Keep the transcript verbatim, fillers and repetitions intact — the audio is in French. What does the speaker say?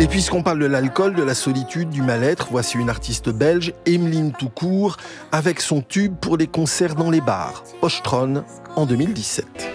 Et puisqu'on parle de l'alcool, de la solitude, du mal-être, voici une artiste belge, Emeline Toucourt, avec son tube pour les concerts dans les bars, Postron, en deux mille dix-sept.